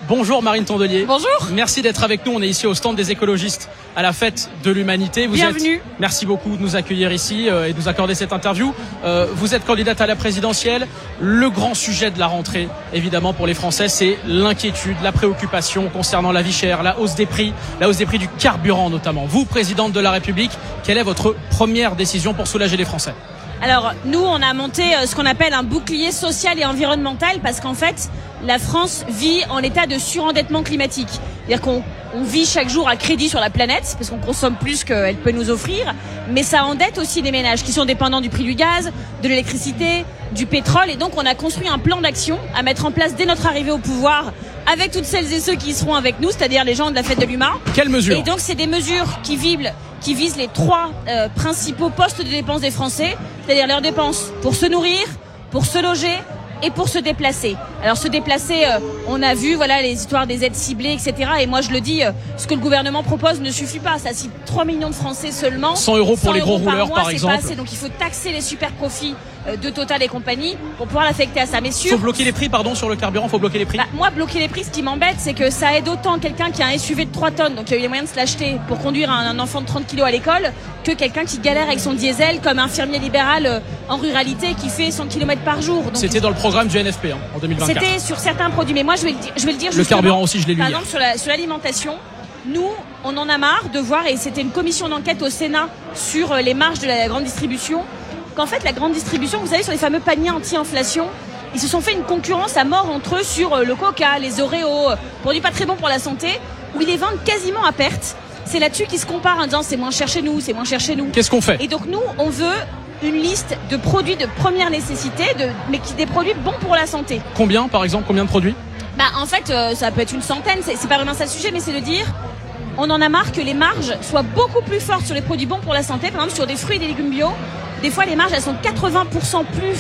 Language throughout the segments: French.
Bonjour Marine Tondelier. Bonjour. Merci d'être avec nous. On est ici au stand des écologistes à la fête de l'humanité. Bienvenue. Merci beaucoup de nous accueillir ici et de nous accorder cette interview. Vous êtes candidate à la présidentielle. Le grand sujet de la rentrée, évidemment pour les Français, c'est l'inquiétude, la préoccupation concernant la vie chère, la hausse des prix du carburant notamment. Vous, présidente de la République, quelle est votre première décision pour soulager les Français ? Alors nous, on a monté ce qu'on appelle un bouclier social et environnemental parce qu'en fait, la France vit en état de surendettement climatique. C'est-à-dire qu'on vit chaque jour à crédit sur la planète parce qu'on consomme plus qu'elle peut nous offrir, mais ça endette aussi des ménages qui sont dépendants du prix du gaz, de l'électricité, du pétrole, et donc on a construit un plan d'action à mettre en place dès notre arrivée au pouvoir avec toutes celles et ceux qui seront avec nous, c'est-à-dire les gens de la fête de l'humain. Quelles mesures ? Et donc c'est des mesures qui visent les trois principaux postes de dépenses des Français, c'est-à-dire leurs dépenses pour se nourrir, pour se loger et pour se déplacer. Alors se déplacer, on a vu les histoires des aides ciblées, etc. Et moi je le dis, ce que le gouvernement propose ne suffit pas. Ça cible 3 millions de Français seulement. 100 € pour les gros rouleurs par exemple. C'est pas assez, donc il faut taxer les super profits de Total et compagnie pour pouvoir l'affecter à ça. Mais faut bloquer les prix, sur le carburant, faut bloquer les prix. Moi, bloquer les prix, ce qui m'embête, c'est que ça aide autant quelqu'un qui a un SUV de 3 tonnes, donc qui a eu les moyens de se l'acheter pour conduire un enfant de 30 kilos à l'école, que quelqu'un qui galère avec son diesel comme infirmier libéral en ruralité qui fait 100 km par jour. Donc, c'était dans le programme du NFP en 2024. C'était sur certains produits, mais moi je vais le dire. Le carburant aussi, je l'ai lu. Par exemple, sur l'alimentation, nous, on en a marre de voir, et c'était une commission d'enquête au Sénat sur les marges de la grande distribution, qu'en fait la grande distribution, vous savez, sur les fameux paniers anti-inflation, ils se sont fait une concurrence à mort entre eux sur le Coca, les Oreos, produits pas très bons pour la santé, où ils les vendent quasiment à perte. C'est là-dessus qu'ils se comparent en disant c'est moins cher chez nous, c'est moins cher chez nous. Qu'est-ce qu'on fait ? Et donc nous, on veut une liste de produits de première nécessité, mais des produits bons pour la santé. Combien, par exemple, combien de produits ? En fait, ça peut être une centaine, c'est pas vraiment ça le sujet, mais c'est de dire, on en a marre que les marges soient beaucoup plus fortes sur les produits bons pour la santé, par exemple sur des fruits et des légumes bio. Des fois, les marges, elles sont 80%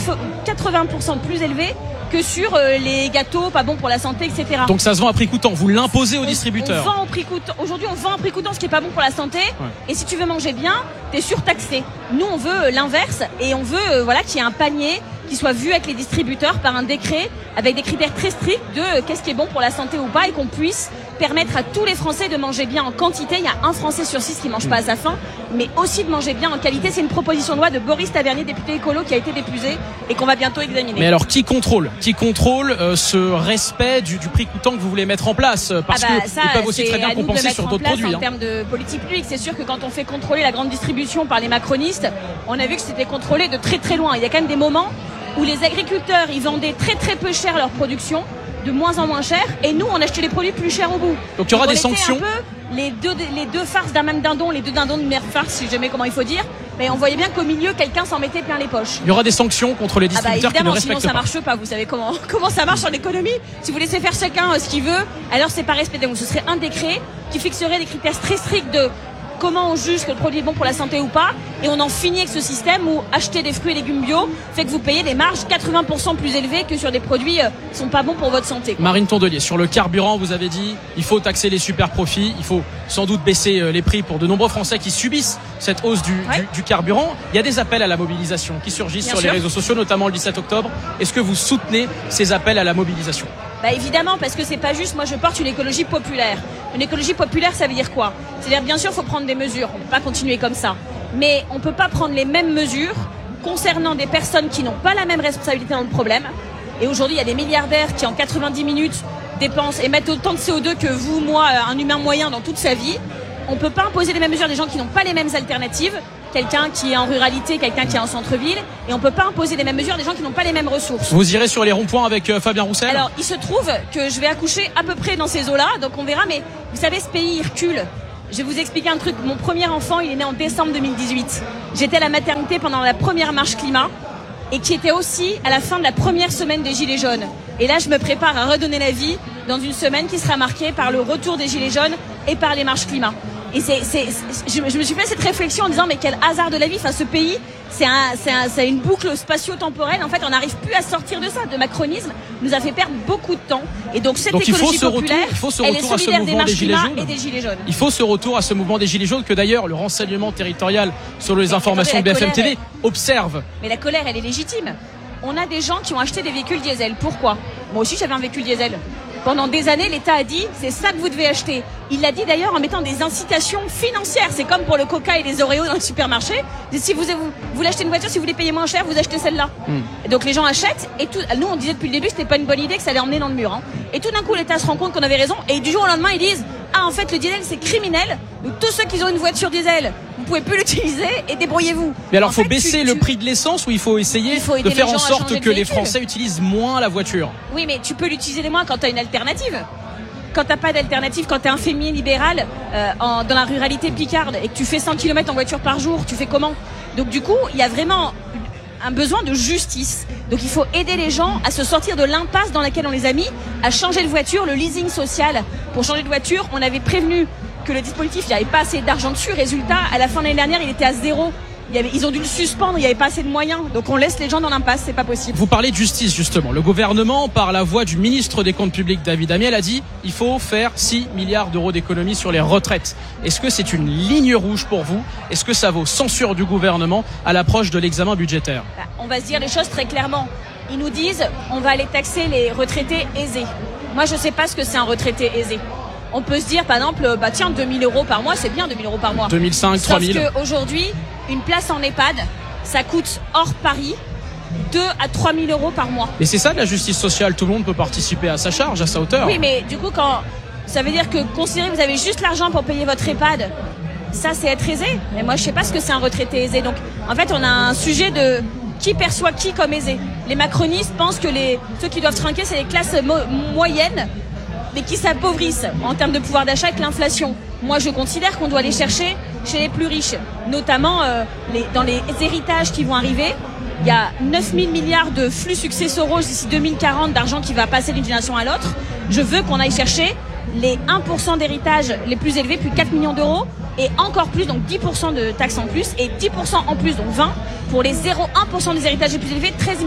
plus élevées que sur les gâteaux pas bons pour la santé, etc. Donc ça se vend à prix coûtant, vous l'imposez aux distributeurs. On vend au prix coûtant. Aujourd'hui, on vend à prix coûtant ce qui est pas bon pour la santé. Ouais. Et si tu veux manger bien, t'es surtaxé. Nous, on veut l'inverse et on veut qu'il y ait un panier qui soit vu avec les distributeurs par un décret avec des critères très stricts de qu'est-ce qui est bon pour la santé ou pas, et qu'on puisse permettre à tous les Français de manger bien en quantité. Il y a un Français sur 6 qui mange pas à sa faim, mais aussi de manger bien en qualité. C'est une proposition de loi de Boris Tavernier, député écolo, qui a été déposée et qu'on va bientôt examiner. Mais alors qui contrôle ce respect du prix coûtant que vous voulez mettre en place, parce qu'ils peuvent aussi très bien compenser sur d'autres produits. En termes de politique publique, c'est sûr que quand on fait contrôler la grande distribution par les macronistes, on a vu que c'était contrôlé de très très loin. Il y a quand même des moments où les agriculteurs, ils vendaient très très peu cher leur production, de moins en moins cher, et nous on achetait les produits plus chers au bout. Donc il y aura des sanctions. Les deux farces d'un même dindon, les deux dindons de mère farce, si jamais comment il faut dire, mais on voyait bien qu'au milieu quelqu'un s'en mettait plein les poches. Il y aura des sanctions contre les distributeurs qui ne respectent pas. Sinon ça marche pas. Vous savez comment ça marche en économie. Si vous laissez faire chacun ce qu'il veut, alors c'est pas respecté. Donc ce serait un décret qui fixerait des critères très stricts de comment on juge que le produit est bon pour la santé ou pas, et on en finit avec ce système où acheter des fruits et légumes bio fait que vous payez des marges 80% plus élevées que sur des produits qui sont pas bons pour votre santé. Marine Tondelier, sur le carburant, vous avez dit il faut taxer les super profits, il faut sans doute baisser les prix pour de nombreux Français qui subissent cette hausse du carburant. Il y a des appels à la mobilisation qui surgissent sur les réseaux sociaux, notamment le 17 octobre. Est-ce que vous soutenez ces appels à la mobilisation ? Évidemment, parce que c'est pas juste. Moi, je porte une écologie populaire. Une écologie populaire, ça veut dire quoi ? C'est-à-dire, bien sûr, il faut prendre des mesures. On peut pas continuer comme ça. Mais on peut pas prendre les mêmes mesures concernant des personnes qui n'ont pas la même responsabilité dans le problème. Et aujourd'hui, il y a des milliardaires qui, en 90 minutes, dépensent, émettent autant de CO2 que vous, moi, un humain moyen dans toute sa vie. On peut pas imposer les mêmes mesures à des gens qui n'ont pas les mêmes alternatives. Quelqu'un qui est en ruralité, quelqu'un qui est en centre-ville, et on peut pas imposer les mêmes mesures à des gens qui n'ont pas les mêmes ressources. Vous irez sur les ronds-points avec Fabien Roussel ? Alors, il se trouve que je vais accoucher à peu près dans ces eaux-là, donc on verra, mais vous savez, ce pays, il recule. Je vais vous expliquer un truc. Mon premier enfant, il est né en décembre 2018. J'étais à la maternité pendant la première marche climat, et qui était aussi à la fin de la première semaine des Gilets jaunes. Et là, je me prépare à redonner la vie dans une semaine qui sera marquée par le retour des Gilets jaunes et par les marches climat. Et je me suis fait cette réflexion en disant mais quel hasard de la vie. Enfin, ce pays, c'est une boucle spatio-temporelle. En fait, on n'arrive plus à sortir de ça. Le macronisme nous a fait perdre beaucoup de temps. Et donc cette écologie populaire, elle est solidaire des marches climat et des Gilets jaunes. Il faut ce retour à ce mouvement des Gilets jaunes que d'ailleurs le renseignement territorial sur les informations de BFM TV observe. Mais la colère, elle est légitime. On a des gens qui ont acheté des véhicules diesel. Pourquoi ? Moi aussi, j'avais un véhicule diesel. Pendant des années, l'État a dit, c'est ça que vous devez acheter. Il l'a dit d'ailleurs en mettant des incitations financières. C'est comme pour le Coca et les Oreos dans le supermarché. Si vous voulez acheter une voiture, si vous voulez payer moins cher, vous achetez celle-là. Et donc les gens achètent. Et nous, on disait depuis le début, c'était pas une bonne idée, que ça allait emmener dans le mur. Hein. Et tout d'un coup, l'État se rend compte qu'on avait raison. Et du jour au lendemain, ils disent, ah, en fait, le diesel, c'est criminel. Donc tous ceux qui ont une voiture diesel, vous pouvez plus l'utiliser et débrouillez-vous. Mais alors, faut baisser le prix de l'essence ou il faut essayer de faire en sorte que les Français utilisent moins la voiture? Oui, mais tu peux l'utiliser moins quand tu as une alternative. Quand t'as pas d'alternative, quand t'es un féminin libéral dans la ruralité picarde et que tu fais 100 km en voiture par jour, tu fais comment? Donc du coup, il y a vraiment un besoin de justice. Donc il faut aider les gens à se sortir de l'impasse dans laquelle on les a mis, à changer de voiture, le leasing social. Pour changer de voiture, on avait prévenu que le dispositif, il n'y avait pas assez d'argent dessus. Résultat, à la fin de l'année dernière, il était à 0. Ils ont dû le suspendre, il n'y avait pas assez de moyens. Donc on laisse les gens dans l'impasse, c'est pas possible. Vous parlez de justice justement. Le gouvernement, par la voix du ministre des Comptes publics David Amiel, a dit il faut faire 6 milliards d'euros d'économies sur les retraites. Est-ce que c'est une ligne rouge pour vous? Est-ce que ça vaut censure du gouvernement à l'approche de l'examen budgétaire? On va se dire les choses très clairement. Ils nous disent on va aller taxer les retraités aisés. Moi je ne sais pas ce que c'est un retraité aisé. On peut se dire par exemple, tiens, 2000 euros par mois, c'est bien 2000 euros par mois. 2005, 3000. Sauf qu'aujourd'hui, une place en EHPAD, ça coûte hors Paris 2 à 3 000 euros par mois. Et c'est ça de la justice sociale, tout le monde peut participer à sa charge, à sa hauteur. Oui, mais du coup, ça veut dire que considérer que vous avez juste l'argent pour payer votre EHPAD, ça c'est être aisé. Mais moi je sais pas ce que c'est un retraité aisé. Donc en fait on a un sujet de qui perçoit qui comme aisé. Les macronistes pensent que ceux qui doivent trinquer c'est les classes moyennes, mais qui s'appauvrissent en termes de pouvoir d'achat avec l'inflation. Moi je considère qu'on doit aller chercher chez les plus riches, notamment dans les héritages qui vont arriver. Il y a 9 000 milliards de flux successoraux d'ici 2040 d'argent qui va passer d'une génération à l'autre. Je veux qu'on aille chercher les 1% d'héritage les plus élevés, plus 4 millions d'euros, et encore plus, donc 10% de taxes en plus, et 10% en plus, donc 20, pour les 0,1% des héritages les plus élevés, 13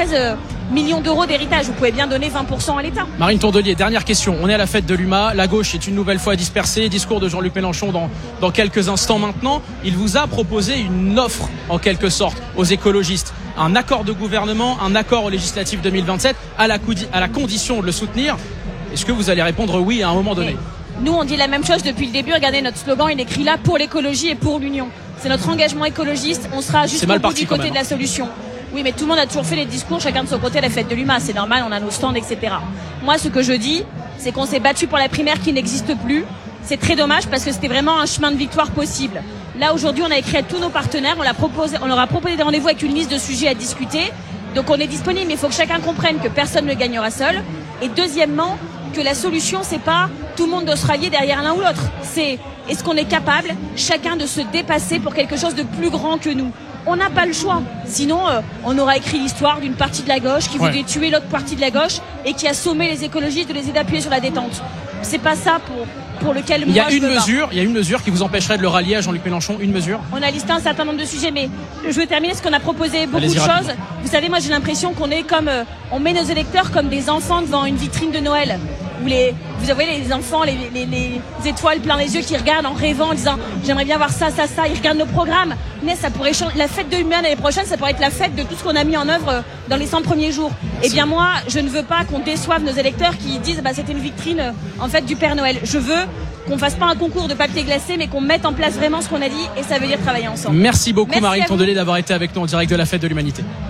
millions d'euros d'héritage. Vous pouvez bien donner 20% à l'État. Marine Tondelier, dernière question. On est à la fête de l'UMA. La gauche est une nouvelle fois dispersée. Discours de Jean-Luc Mélenchon dans quelques instants maintenant. Il vous a proposé une offre, en quelque sorte, aux écologistes. Un accord de gouvernement, un accord au législatif 2027, à la condition de le soutenir. Est-ce que vous allez répondre oui à un moment donné? Nous, on dit la même chose depuis le début. Regardez, notre slogan, il est écrit là pour l'écologie et pour l'union. C'est notre engagement écologiste. On sera jusqu'au bout du côté de la solution. Oui, mais tout le monde a toujours fait les discours, chacun de son côté à la fête de l'UMA. C'est normal, on a nos stands, etc. Moi, ce que je dis, c'est qu'on s'est battu pour la primaire qui n'existe plus. C'est très dommage parce que c'était vraiment un chemin de victoire possible. Là, aujourd'hui, on a écrit à tous nos partenaires. On leur a proposé des rendez-vous avec une liste de sujets à discuter. Donc, on est disponible, mais il faut que chacun comprenne que personne ne gagnera seul. Et deuxièmement, que la solution, c'est pas tout le monde doit se rallier derrière l'un ou l'autre. C'est est-ce qu'on est capable, chacun, de se dépasser pour quelque chose de plus grand que nous. On n'a pas le choix. Sinon, on aura écrit l'histoire d'une partie de la gauche qui voulait tuer l'autre partie de la gauche et qui a sommé les écologistes de les aider à appuyer sur la détente. C'est pas ça pour lequel moi je veux pas. Il y a une mesure qui vous empêcherait de le rallier à Jean-Luc Mélenchon, une mesure. On a listé un certain nombre de sujets, mais je veux terminer ce qu'on a proposé beaucoup de choses. Vous savez, moi j'ai l'impression qu'on est comme on met nos électeurs comme des enfants devant une vitrine de Noël. Où vous voyez les enfants, les étoiles plein les yeux qui regardent en rêvant, en disant j'aimerais bien voir ça. Ils regardent nos programmes. Mais ça pourrait changer. La fête de l'UMA l'année prochaine, ça pourrait être la fête de tout ce qu'on a mis en œuvre dans les 100 premiers jours. Eh bien moi, je ne veux pas qu'on déçoive nos électeurs qui disent c'était une vitrine en fait du Père Noël. Je veux qu'on fasse pas un concours de papier glacé, mais qu'on mette en place vraiment ce qu'on a dit, et ça veut dire travailler ensemble. Merci beaucoup Marine Tondelier d'avoir été avec nous en direct de la fête de l'Humanité.